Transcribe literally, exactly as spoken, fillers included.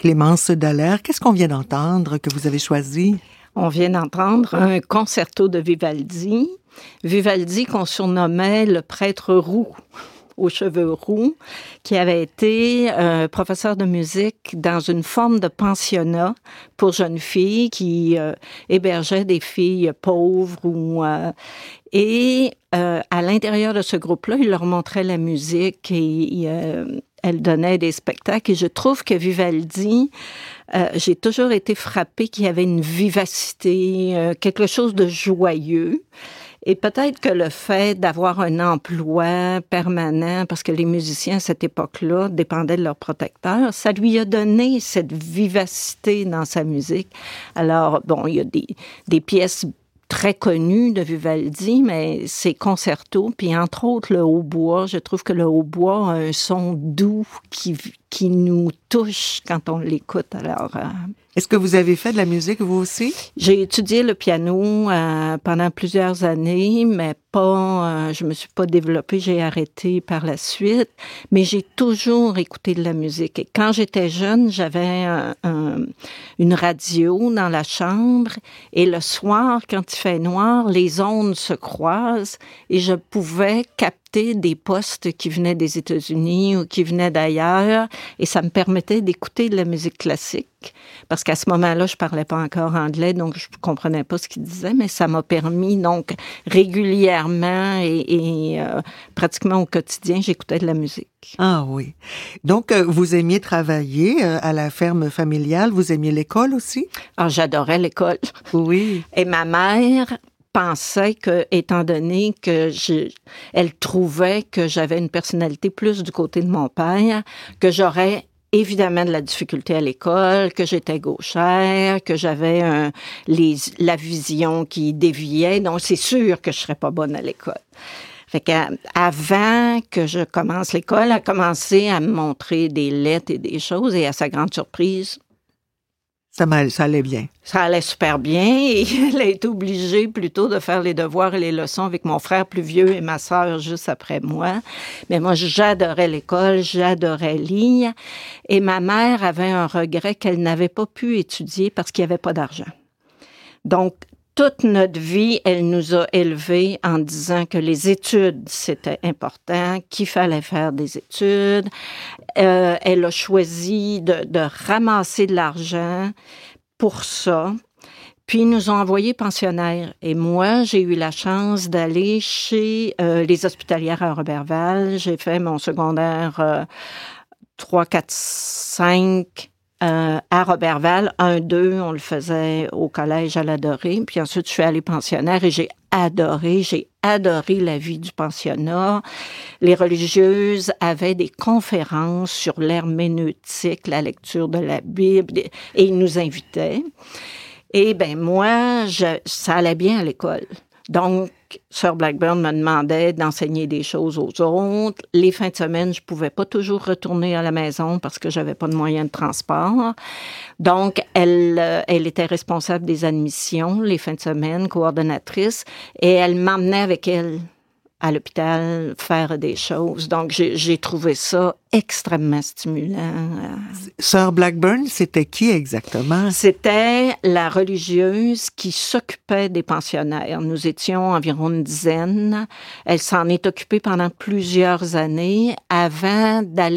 Clémence Dallaire, qu'est-ce qu'on vient d'entendre que vous avez choisi? On vient d'entendre un concerto de Vivaldi. Vivaldi qu'on surnommait le prêtre roux, aux cheveux roux, qui avait été euh, professeur de musique dans une forme de pensionnat pour jeunes filles qui euh, hébergeait des filles pauvres ou... Euh, et euh, à l'intérieur de ce groupe-là, il leur montrait la musique et euh, elle donnait des spectacles. Et je trouve que Vivaldi, euh, j'ai toujours été frappée qu'il y avait une vivacité, euh, quelque chose de joyeux. Et peut-être que le fait d'avoir un emploi permanent, parce que les musiciens à cette époque-là dépendaient de leur protecteur, ça lui a donné cette vivacité dans sa musique. Alors, bon, il y a des, des pièces très connues de Vivaldi, mais ses concertos, puis entre autres le hautbois, je trouve que le hautbois a un son doux qui, qui nous touche quand on l'écoute. Alors... Euh, Est-ce que vous avez fait de la musique, vous aussi? J'ai étudié le piano euh, pendant plusieurs années, mais pas, euh, je me suis pas développée, j'ai arrêté par la suite, mais j'ai toujours écouté de la musique. Et quand j'étais jeune, j'avais un, un, une radio dans la chambre, et le soir, quand il fait noir, les ondes se croisent, et je pouvais capter des postes qui venaient des États-Unis ou qui venaient d'ailleurs, et ça me permettait d'écouter de la musique classique. Parce qu'à ce moment-là, je parlais pas encore anglais, donc je comprenais pas ce qu'il disait, mais ça m'a permis, donc, régulièrement et, et euh, pratiquement au quotidien, j'écoutais de la musique. Ah oui. Donc, euh, vous aimiez travailler euh, à la ferme familiale, vous aimiez l'école aussi? Ah, j'adorais l'école. Oui. Et ma mère pensait que, étant donné que je, elle trouvait que j'avais une personnalité plus du côté de mon père, que j'aurais évidemment de la difficulté à l'école, que j'étais gauchère, que j'avais un, les, la vision qui déviait. Donc, c'est sûr que je serais pas bonne à l'école. Fait qu'avant que je commence l'école, elle a commencé à me montrer des lettres et des choses. Et à sa grande surprise, Ça, ça allait bien. Ça allait super bien et elle a été obligée plutôt de faire les devoirs et les leçons avec mon frère plus vieux et ma sœur juste après moi. Mais moi, j'adorais l'école, j'adorais lire. Et ma mère avait un regret qu'elle n'avait pas pu étudier parce qu'il n'y avait pas d'argent. Donc, toute notre vie, elle nous a élevés en disant que les études, c'était important, qu'il fallait faire des études. Euh, elle a choisi de, de ramasser de l'argent pour ça. Puis, ils nous ont envoyés pensionnaires. Et moi, j'ai eu la chance d'aller chez euh, les hospitalières à Roberval. J'ai fait mon secondaire euh, trois, quatre, cinq Euh, à Roberval, un, deux, on le faisait au collège à l'Adoré. Puis ensuite, je suis allée pensionnaire et j'ai adoré, j'ai adoré la vie du pensionnat. Les religieuses avaient des conférences sur l'herméneutique, la lecture de la Bible, et ils nous invitaient. Et ben moi, je, ça allait bien à l'école. Donc, Sœur Blackburn me demandait d'enseigner des choses aux autres. Les fins de semaine, je pouvais pas toujours retourner à la maison parce que j'avais pas de moyens de transport. Donc, elle, elle était responsable des admissions les fins de semaine, coordonnatrice, et elle m'emmenait avec elle à l'hôpital faire des choses. Donc, j'ai, j'ai trouvé ça extrêmement stimulant. Sœur Blackburn, c'était qui exactement? C'était la religieuse qui s'occupait des pensionnaires. Nous étions environ une dizaine. Elle s'en est occupée pendant plusieurs années avant d'aller